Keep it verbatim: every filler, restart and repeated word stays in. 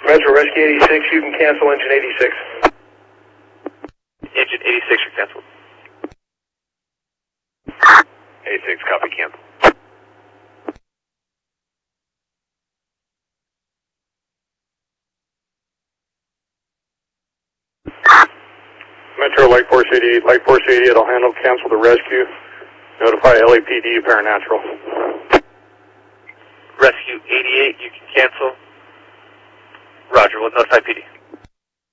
Metro Rescue eighty-six, you can cancel engine eighty-six. Engine eighty-six, you're canceled. eighty-six, copy, cancel. Metro Light Force eighty-eight, Light Force eighty-eight, I'll handle, cancel the rescue. Notify L A P D paranatural. Rescue eighty-eight, you can cancel. Roger, we'll notify P D.